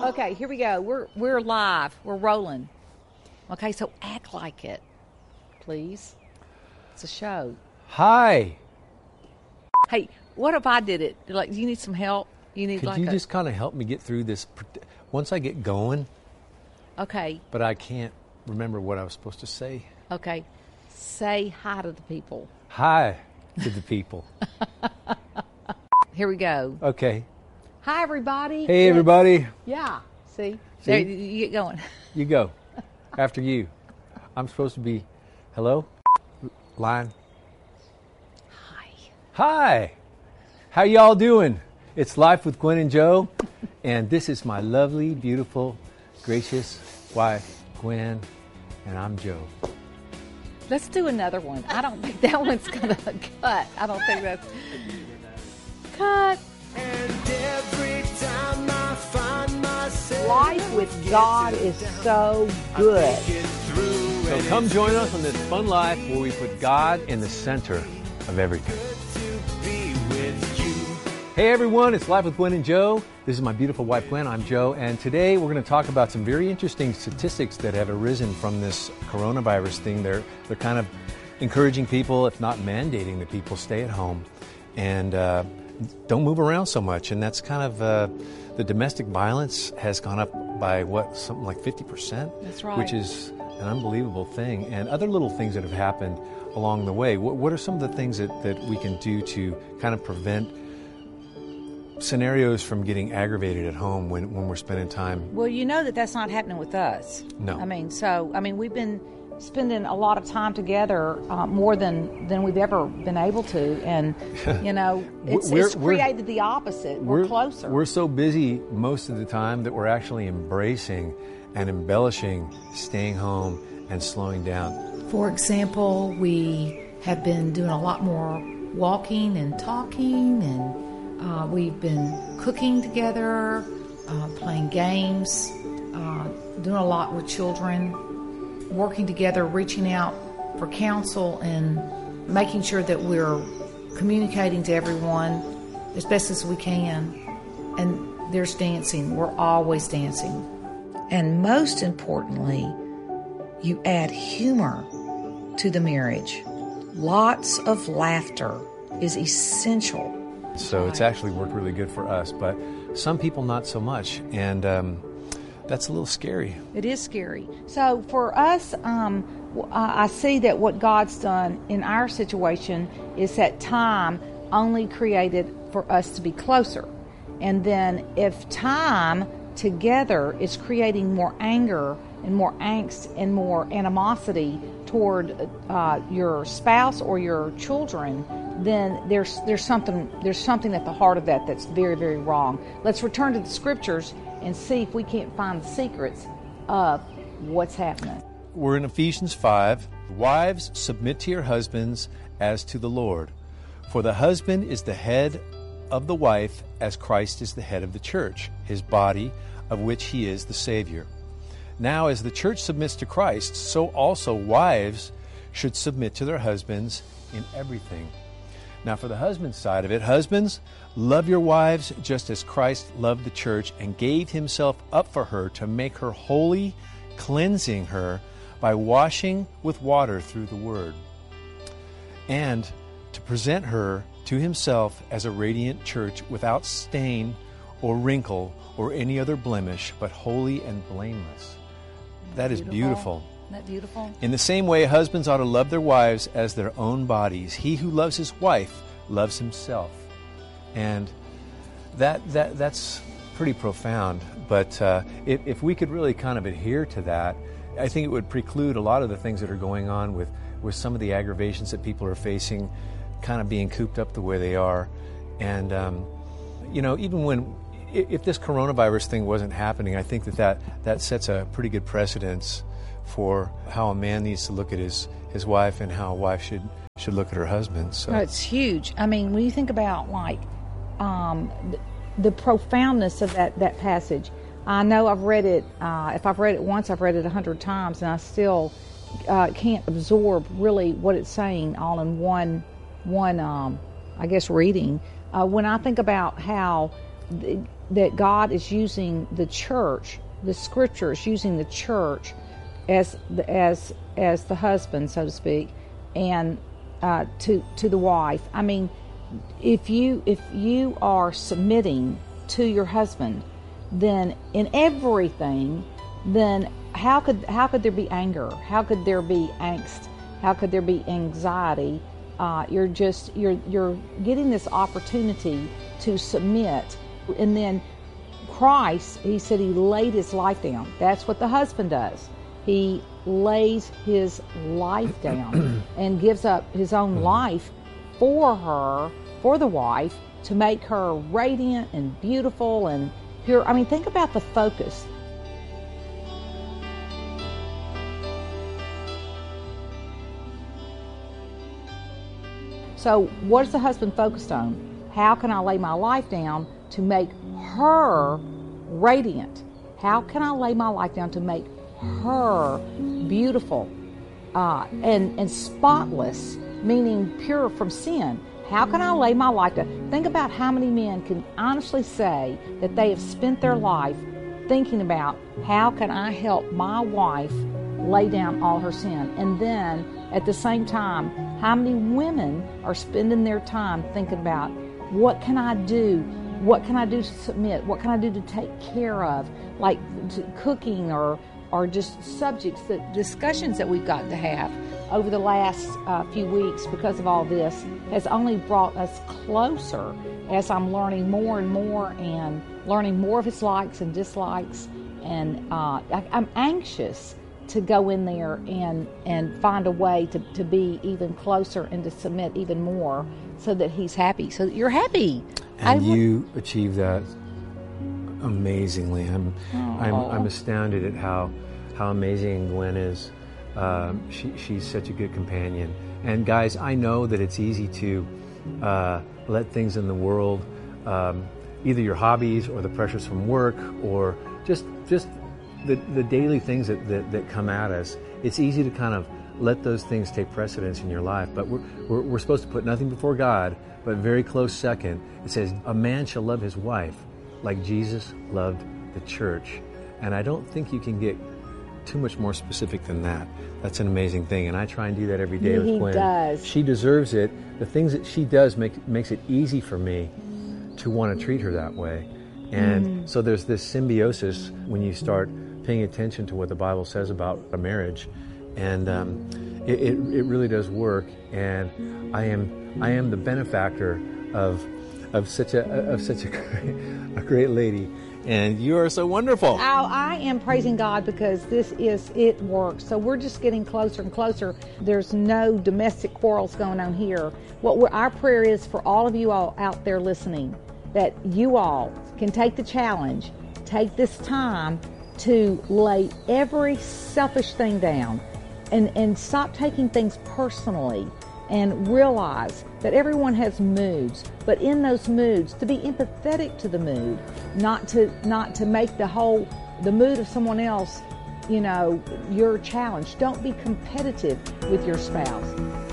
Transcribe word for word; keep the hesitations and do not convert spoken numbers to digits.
Okay, here we go. We're we're live. We're rolling. Okay, so act like it, please. It's a show. Hi. Hey, what if I did it? Like, do you need some help? You need Could like you a, just kind of help me get through this? Once I get going, Okay. but I can't remember what I was supposed to say. Okay. Say hi to the people. Hi to the people. Here we go. Okay. Hi, everybody. Hey, It's- everybody. Yeah. See? See? There, you get going. You go. After you. I'm supposed to be, hello? Line. Hi. Hi. How y'all doing? It's Life with Gwen and Joe, and this is my lovely, beautiful, gracious wife, Gwen, and I'm Joe. Let's do another one. I don't think that one's going to cut. I don't think that's... Cut. And every time I find myself Life with God is so good. get through So and come join us on this fun life where we put God in the center of everything. to be with you. Hey everyone, it's Life with Gwen and Joe. This is my beautiful wife Gwen, I'm Joe, and today we're going to talk about some very interesting statistics that have arisen from this coronavirus thing. They're, they're kind of encouraging people, if not mandating that people stay at home and uh, don't move around so much. And that's kind of, uh, the domestic violence has gone up by what, something like fifty percent? That's right. Which is an unbelievable thing. And other little things that have happened along the way. What, what are some of the things that, that we can do to kind of prevent scenarios from getting aggravated at home when, when we're spending time? Well, you know that that's not happening with us. No. I mean, so, I mean, we've been spending a lot of time together, uh, more than, than we've ever been able to. And, you know, it's, We're- it's we're- created the opposite. We're, closer. We're so busy most of the time that we're actually embracing and embellishing staying home and slowing down. For example, we have been doing a lot more walking and talking, and uh, we've been cooking together, uh, playing games, uh, doing a lot with children, working together, reaching out for counsel, and making sure that we're communicating to everyone as best as we can. And there's dancing. We're always dancing. And most importantly, you add humor to the marriage. Lots of laughter is essential. So it's actually worked really good for us, but some people not so much. And um, that's a little scary. It is scary. So for us, um, w- I I see that what God's done in our situation is that time only created for us to be closer. And then if time together is creating more anger and more angst and more animosity toward uh, your spouse or your children, then there's there's something there's something at the heart of that that's very, very wrong. Let's return to the scriptures and see if we can't find the secrets of what's happening. We're in Ephesians five. Wives, submit to your husbands as to the Lord. For the husband is the head of the wife, as Christ is the head of the church, his body, of which he is the Savior. Now, as the church submits to Christ, so also wives should submit to their husbands in everything. Now, for the husband's side of it, husbands, love your wives just as Christ loved the church and gave himself up for her to make her holy, cleansing her by washing with water through the word, and to present her to himself as a radiant church without stain or wrinkle or any other blemish, but holy and blameless. That is beautiful. Isn't that beautiful? In the same way, husbands ought to love their wives as their own bodies. He who loves his wife loves himself. And that that that's pretty profound. But uh, if, if we could really kind of adhere to that, I think it would preclude a lot of the things that are going on with, with some of the aggravations that people are facing, kind of being cooped up the way they are. And, um, you know, even when, if this coronavirus thing wasn't happening, I think that, that that sets a pretty good precedence for how a man needs to look at his, his wife and how a wife should should look at her husband. So No, it's huge. I mean, when you think about like um, the, the profoundness of that, that passage, I know I've read it, uh, if I've read it once, I've read it a hundred times, and I still uh, can't absorb really what it's saying all in one, one um, I guess, reading. Uh, when I think about how that God is using the church, the Scripture is using the church as the, as as the husband, so to speak, and uh, to to the wife. I mean, if you if you are submitting to your husband, then in everything, then how could how could there be anger? How could there be angst? How could there be anxiety? Uh, you're just you're you're getting this opportunity to submit, and then Christ, he said he laid his life down. That's what the husband does. He lays his life down and gives up his own life for her, for the wife, to make her radiant and beautiful and pure. I mean, think about the focus. So what is the husband focused on? How can I lay my life down to make her radiant? How can I lay my life down to make her beautiful uh, and, and spotless, meaning pure from sin? How can I lay my life down? Think about how many men can honestly say that they have spent their life thinking about how can I help my wife lay down all her sin. And then at the same time, how many women are spending their time thinking about what can I do? What can I do to submit? What can I do to take care of? Like cooking or or just subjects, that discussions that we've got to have over the last uh, few weeks because of all this has only brought us closer as I'm learning more and more and learning more of his likes and dislikes. And uh, I, I'm anxious to go in there and, and find a way to, to be even closer and to submit even more so that he's happy, so that you're happy. And I, you achieve that amazingly. I'm, I'm, I'm astounded at how, how amazing Gwen is. Um, she, she's such a good companion. And guys, I know that it's easy to uh, let things in the world, um, either your hobbies or the pressures from work or just just the, the daily things that, that, that come at us, it's easy to kind of let those things take precedence in your life. But we're, we're, we're supposed to put nothing before God, but very close second. It says, a man shall love his wife like Jesus loved the church. And I don't think you can get too much more specific than that. That's an amazing thing, and I try and do that every day he with Gwen. He does. She deserves it. The things that she does make makes it easy for me to want to treat her that way. And mm. so there's this symbiosis when you start paying attention to what the Bible says about a marriage, and um, it, it it really does work. And I am I am the benefactor of of such a of such a great, a great lady. And you are so wonderful. Oh, I am praising God because this is, it works. So we're just getting closer and closer. There's no domestic quarrels going on here. What we're, our prayer is for all of you all out there listening, that you all can take the challenge, take this time to lay every selfish thing down and, and stop taking things personally, and realize that everyone has moods, but in those moods, to be empathetic to the mood, not to not to make the whole the mood of someone else, you know, your challenge. Don't be competitive with your spouse.